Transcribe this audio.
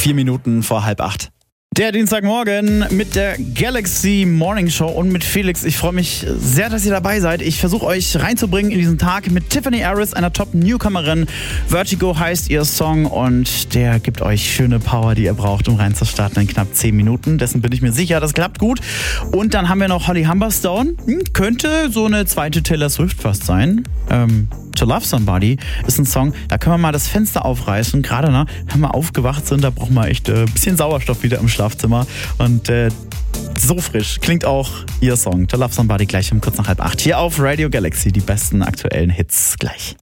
4 Minuten vor 7:30. Der Dienstagmorgen mit der Galaxy Morning Show und mit Felix. Ich freue mich sehr, dass ihr dabei seid. Ich versuche euch reinzubringen in diesen Tag mit Tiffany Harris, einer Top-Newcomerin. Vertigo heißt ihr Song und der gibt euch schöne Power, die ihr braucht, um reinzustarten in knapp 10 Minuten. Dessen bin ich mir sicher, das klappt gut. Und dann haben wir noch Holly Humberstone. Könnte so eine zweite Taylor Swift fast sein. To Love Somebody ist ein Song, da können wir mal das Fenster aufreißen. Gerade, wenn wir aufgewacht sind, da brauchen wir echt ein bisschen Sauerstoff wieder im Schlafzimmer. Und so frisch klingt auch ihr Song To Love Somebody gleich um kurz nach 7:30. Hier auf Radio Galaxy, die besten aktuellen Hits gleich.